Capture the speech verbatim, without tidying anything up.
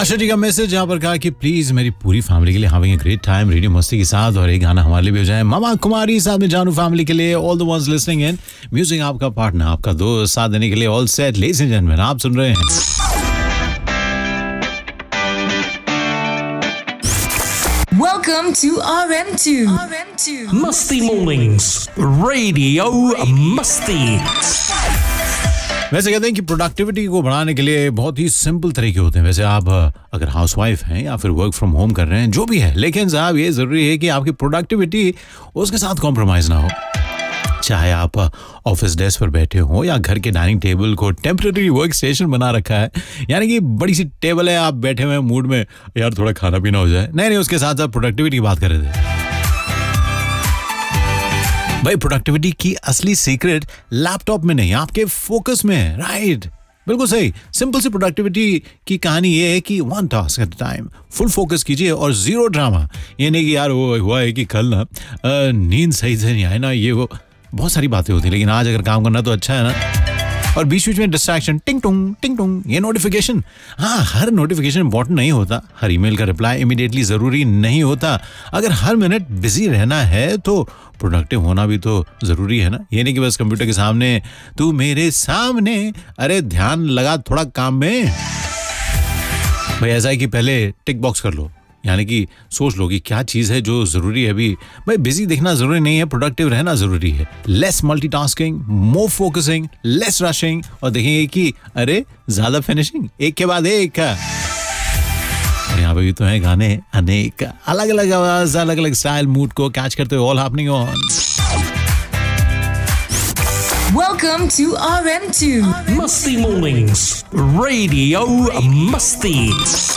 आशा जी का मैसेज यहाँ पर कहा कि प्लीज मेरी पूरी फैमिली के लिए having a great time radio मस्ती के साथ, और एक गाना हमारे लिए भी हो जाए। मामा कुमारी साथ में जानू फैमिली के लिए, all the ones listening in music, आपका पार्टनर, आपका दोस्त, साथ देने के लिए all set. Ladies and gentleman, आप सुन रहे हैं Welcome to R M two. R M two. Musty Mornings, Radio Musty. वैसे कहते हैं कि प्रोडक्टिविटी को बढ़ाने के लिए बहुत ही सिंपल तरीके होते हैं। वैसे आप अगर हाउसवाइफ हैं या फिर वर्क फ्रॉम होम कर रहे हैं, जो भी है, लेकिन साहब ये ज़रूरी है कि आपकी प्रोडक्टिविटी उसके साथ कॉम्प्रोमाइज़ ना हो। चाहे आप ऑफिस डेस्क पर बैठे हो या घर के डाइनिंग टेबल को टेम्परेरी वर्क स्टेशन बना रखा है, यानी कि बड़ी सी टेबल है, आप बैठे हुए मूड में यार थोड़ा खाना पीना हो जाए, नहीं नहीं उसके साथ साथ प्रोडक्टिविटी की बात कर रहे थे। भाई प्रोडक्टिविटी की असली सीक्रेट लैपटॉप में नहीं, आपके फोकस में है। राइट, बिल्कुल सही। सिंपल सी प्रोडक्टिविटी की कहानी ये है कि one task at a time, full focus कीजिए और जीरो ड्रामा। ये नहीं कि यार वो हुआ है कि कल ना नींद सही से नहीं आए ना, ये वो बहुत सारी बातें होती है, लेकिन आज अगर काम करना तो अच्छा है ना। और बीच बीच में डिस्ट्रैक्शन, टिंग टुंग टिंग टुंग, ये नोटिफिकेशन। हाँ, हर नोटिफिकेशन इंपॉर्टेंट नहीं होता, हर ईमेल का रिप्लाई इमीडिएटली ज़रूरी नहीं होता। अगर हर मिनट बिजी रहना है तो प्रोडक्टिव होना भी तो ज़रूरी है ना। ये नहीं कि बस कंप्यूटर के सामने तू मेरे सामने, अरे ध्यान लगा थोड़ा काम में। भाई ऐसा है कि पहले टिक बॉक्स कर लो, यानी कि सोच लो कि क्या चीज़ है जो ज़रूरी है अभी। भाई बिजी दिखना ज़रूरी नहीं है, प्रोडक्टिव रहना ज़रूरी है। Less multitasking, more focusing, less rushing, और देखेंगे कि अरे ज़्यादा फिनिशिंग, एक के बाद एक। और यहाँ पे भी तो है गाने अनेक, अलग अलग आवाज़, अलग अलग स्टाइल, मूड को कैच करते हुए, all happening on. Welcome to R M two. Musty Mornings, Radio Musty.